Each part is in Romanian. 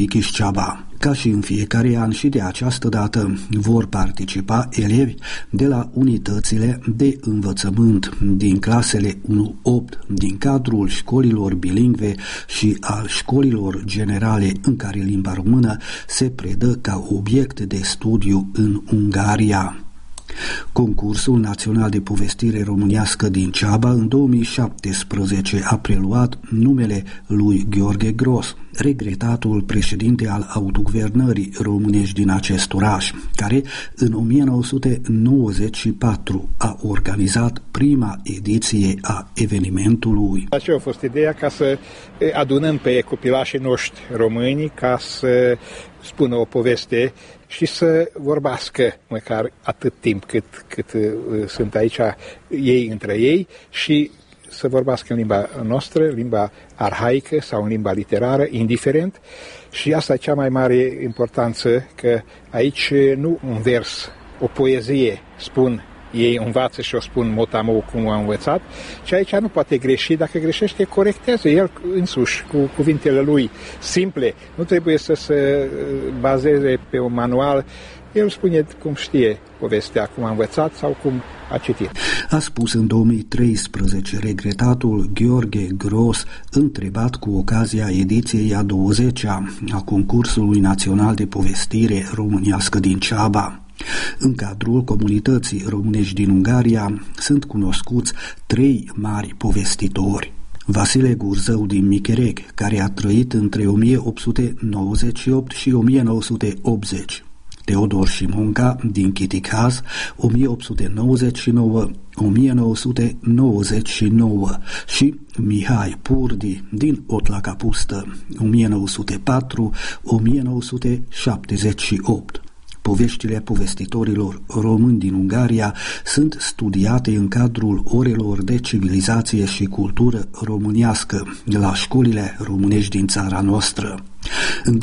Chișceaba. Ca și în fiecare an și de această dată vor participa elevi de la unitățile de învățământ din clasele 1-8 din cadrul școlilor bilingve și al școlilor generale în care limba română se predă ca obiect de studiu în Ungaria. Concursul național de povestire românească din Ceaba în 2017 a preluat numele lui Gheorghe Gros, regretatul președinte al autoguvernării românești din acest oraș, care în 1994 a organizat prima ediție a evenimentului. Aceea a fost ideea ca să adunăm pe copilașii noștri români ca să spună o poveste și să vorbească măcar atât timp cât sunt aici ei între ei și să vorbească în limba noastră, limba arhaică sau în limba literară, indiferent. Și asta e cea mai mare importanță, că aici nu un vers, o poezie spun, ei învață și o spun mot-a-mot cum a învățat, și aici nu poate greși, dacă greșește, corectează el însuși cu cuvintele lui simple, nu trebuie să se bazeze pe un manual, el spune cum știe povestea, cum a învățat sau cum a citit. A spus în 2013 regretatul Gheorghe Gros, întrebat cu ocazia ediției a 20-a a Concursului Național de Povestire Românească din Ceaba. În cadrul comunității românești din Ungaria sunt cunoscuți 3 mari povestitori. Vasile Gurzău din Micherec, care a trăit între 1898 și 1980. Teodor Șimonca din Chiticaz, 1899-1999 și Mihai Purdi din Otla Capustă, 1904-1978. Poveștile povestitorilor români din Ungaria sunt studiate în cadrul orelor de civilizație și cultură românească la școlile românești din țara noastră. În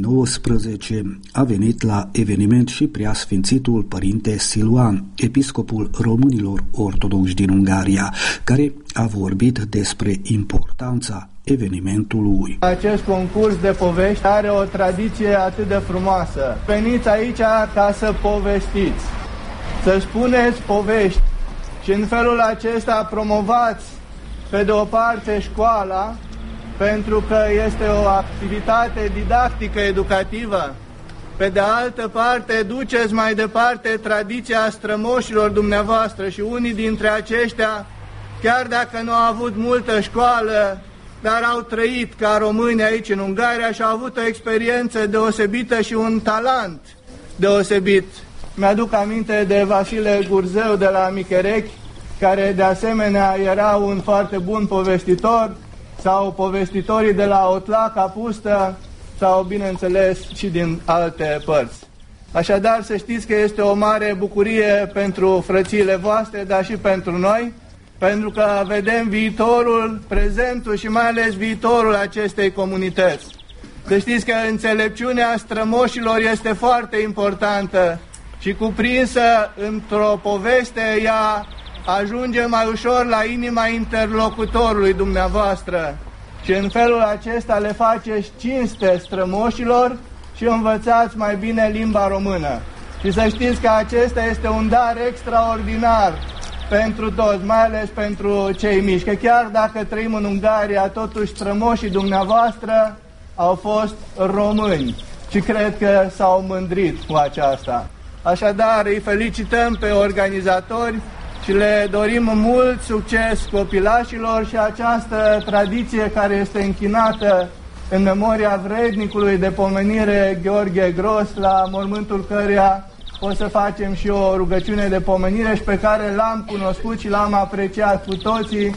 2019 a venit la eveniment și preasfințitul părinte Siluan, episcopul românilor ortodoxi din Ungaria, care a vorbit despre importanța evenimentului. Acest concurs de povești are o tradiție atât de frumoasă. Veniți aici ca să povestiți, să spuneți povești și în felul acesta promovați pe de o parte școala, pentru că este o activitate didactică educativă, pe de altă parte duceți mai departe tradiția strămoșilor dumneavoastră și unii dintre aceștia, chiar dacă nu au avut multă școală, dar au trăit ca români aici în Ungaria și au avut o experiență deosebită și un talent deosebit. Mi-aduc aminte de Vasile Gurzău de la Micherec, care de asemenea era un foarte bun povestitor, sau povestitorii de la Otla Capustă, sau bineînțeles și din alte părți. Așadar să știți că este o mare bucurie pentru frățiile voastre, dar și pentru noi, pentru că vedem viitorul, prezentul și mai ales viitorul acestei comunități. Să știți că înțelepciunea strămoșilor este foarte importantă și cuprinsă într-o poveste, ea ajunge mai ușor la inima interlocutorului dumneavoastră și în felul acesta le faceți cinste strămoșilor și învățați mai bine limba română. Și să știți că acesta este un dar extraordinar pentru toți, mai ales pentru cei mici, că chiar dacă trăim în Ungaria, totuși strămoșii dumneavoastră au fost români și cred că s-au mândrit cu aceasta. Așadar îi felicităm pe organizatori și le dorim mult succes copilașilor și această tradiție care este închinată în memoria vrednicului de pomenire Gheorghe Gros, la mormântul căruia o să facem și o rugăciune de pomenire și pe care l-am cunoscut și l-am apreciat cu toții.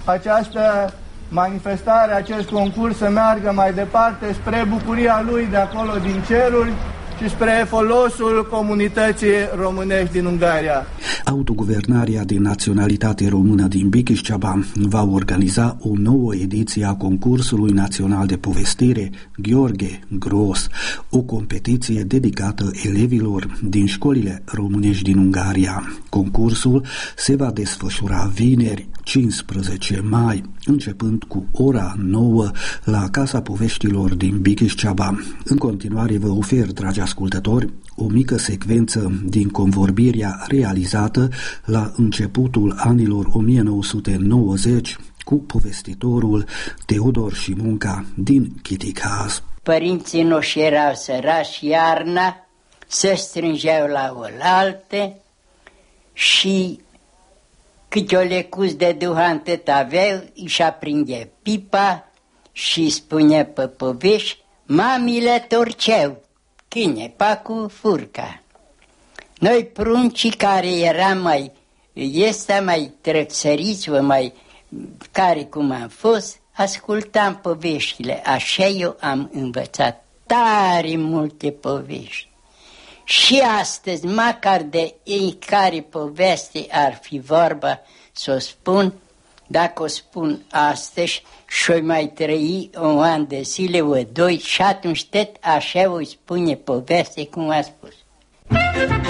Această manifestare, acest concurs să meargă mai departe spre bucuria lui de acolo din ceruri și spre folosul comunității românești din Ungaria. Autoguvernarea de naționalitate română din Bikișceaba va organiza o nouă ediție a concursului național de povestire Gheorghe Gros, o competiție dedicată elevilor din școlile românești din Ungaria. Concursul se va desfășura vineri, 15 mai, începând cu ora 9 la Casa Poveștilor din Bikișceaba. În continuare vă ofer, dragi ascultători, o mică secvență din convorbirea realizată la începutul anilor 1990 cu povestitorul Teodor Șimunca din Chiticaz. Părinții noștri erau sărași iarna, se strângeau la oaltă și câte o lecuz de duhan tot aveau, își aprinde pipa și spune pe povești, mamile torceau chinepa cu furca. Noi pruncii care eram mai trățăriți, mai care cum am fost, ascultam poveștile. Așa eu am învățat tare multe povești. Și astăzi, măcar de ei care poveste ar fi vorba să o spun, dacă o spun astăzi și-o mai trăi un an de zile, o doi, și atunci tot așa o spune poveste cum a spus.